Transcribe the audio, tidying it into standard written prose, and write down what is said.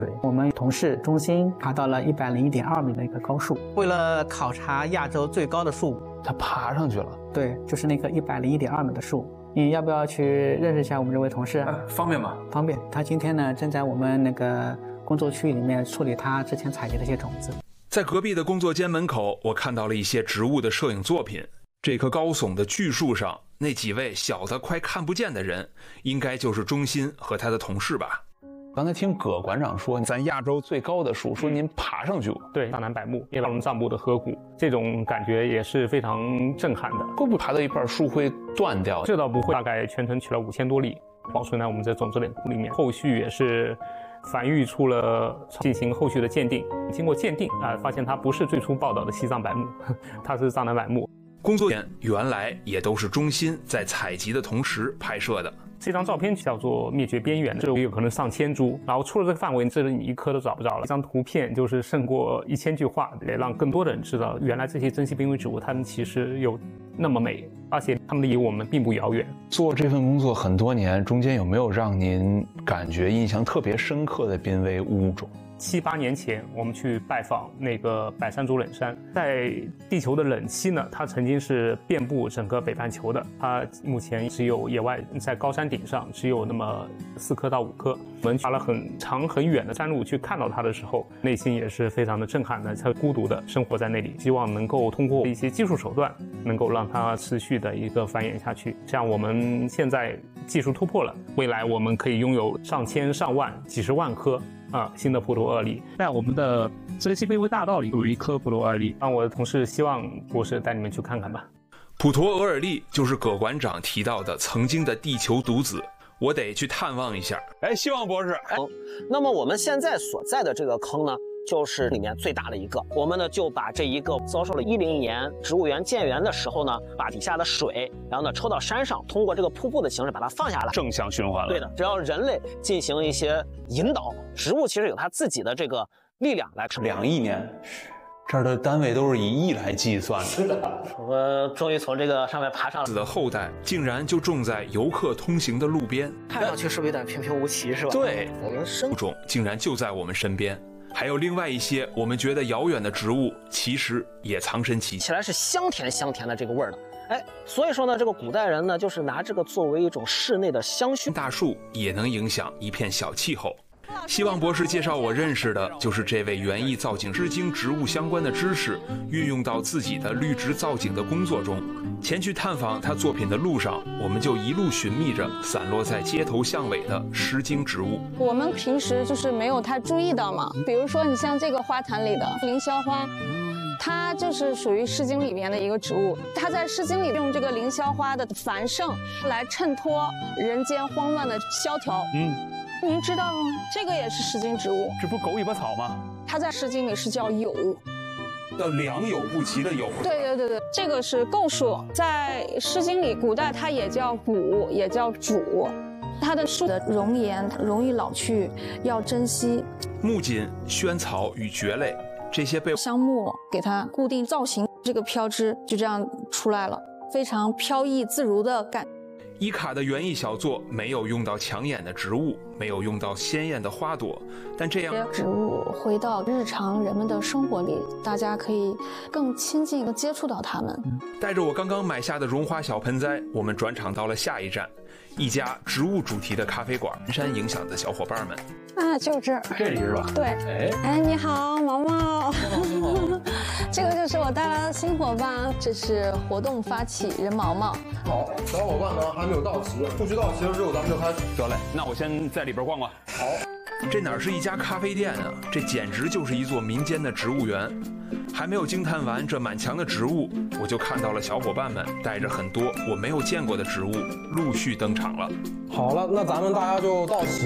对，我们同事钟欣爬到了101.2米的一个高树，为了考察亚洲最高的树， 他爬上去了。 对，就是那棵101.2米的树。你要不要去认识一下我们这位同事？ 方便吗？ 方便。他今天呢正在我们那个工作区域里面处理他之前采集的一些种子。 在隔壁的工作间门口，我看到了一些植物的摄影作品。这棵高耸的巨树上，那几位小的快看不见的人，应该就是钟欣和他的同事吧。 刚才听葛馆长说，咱亚洲最高的树，说您爬上去过。 对，大南柏木，叶龙藏布的河谷，这种感觉也是非常震撼的。 会不会爬到一半树会断掉？ 这倒不会，大概全程取了5000多粒，保存在我们这种子类里面。后续也是繁育出了，进行后续的鉴定。经过鉴定发现它不是最初报道的西藏柏木，它是藏南柏木。 工作原来也都是钟欣在采集的同时拍摄的。 这张照片叫做灭绝边缘，这有可能上千株，然后出了这个范围，这里你一颗都找不着了。这张图片就是胜过1000句话，也让更多的人知道，原来这些珍稀濒危植物，它们其实有那么美，而且它们离我们并不遥远。 做这份工作很多年，中间有没有让您感觉印象特别深刻的濒危物种 ？7、8年前，我们去拜访那个百山族冷杉，在地球的冷期呢，它曾经是遍布整个北半球的。它目前只有野外在高山顶上只有那么4颗到5颗。我们爬了很长很远的山路去看到它的时候，内心也是非常的震撼的。它孤独的生活在那里，希望能够通过一些技术手段，能够让它持续的一个繁衍下去。像我们现在技术突破了，未来我们可以拥有上千上万几十万颗新的普陀尔梨。在我们的珍稀濒危大道里有一颗普陀尔梨，让我的同事希望博士带你们去看看吧。 普陀额尔利就是葛馆长提到的曾经的地球独子，我得去探望一下。 希望博士。 那么我们现在所在的这个坑呢，就是里面最大的一个。我们呢就把这一个遭受了100年植物园建园的时候呢，把底下的水，然后呢抽到山上，通过这个瀑布的形式把它放下来， 正向循环了。 对的，只要人类进行一些引导，植物其实有它自己的这个力量来成长。 2亿年，这儿的单位都是以亿来计算的。 是的，我们终于从这个上面爬上了。 的后代竟然就种在游客通行的路边， 看上去是不是有点平平无奇，是吧？ 对， 我们生物种竟然就在我们身边。还有另外一些我们觉得遥远的植物，其实也藏身其中， 起来是香甜香甜的这个味儿的。所以说呢，这个古代人呢，就是拿这个作为一种室内的香薰。 大树也能影响一片小气候。希望博士介绍我认识的就是这位园艺造景师，经植物相关的知识运用到自己的绿植造景的工作中。前去探访他作品的路上，我们就一路寻觅着散落在街头巷尾的诗经植物。 我们平时就是没有太注意到嘛，比如说你像这个花坛里的凌霄花，它就是属于《诗经》里面的一个植物。它在《诗经》里用这个凌霄花的繁盛来衬托人间慌乱的萧条。您知道吗？这个也是《诗经》植物。 这不狗尾巴草吗？ 它在《诗经》里是叫有， 叫良莠不齐的莠。 对，这个是构树，在《诗经》里，古代它也叫古，也叫主。它的树的容颜容易老去，要珍惜。 木槿、萱草与蕨类，这些被香木给它固定造型，这个飘枝就这样出来了，非常飘逸自如的感。 伊卡的园艺小作没有用到抢眼的植物，没有用到鲜艳的花朵，但这样植物回到日常人们的生活里，大家可以更亲近地接触到它们。 带着我刚刚买下的绒花小盆栽，我们转场到了下一站，一家植物主题的咖啡馆。山影响的小伙伴们就这儿， 这里是吧？ 对。你好，毛毛。这个就是我带来的新伙伴，这是活动发起人毛毛。 好，小伙伴呢还没有到齐，不许到齐了之后咱们就开始。 得嘞，那我先在里边逛逛。 好， 这哪是一家咖啡店啊？这简直就是一座民间的植物园。还没有惊叹完这满墙的植物，我就看到了小伙伴们带着很多我没有见过的植物陆续登场了。 好了，那咱们大家就到齐。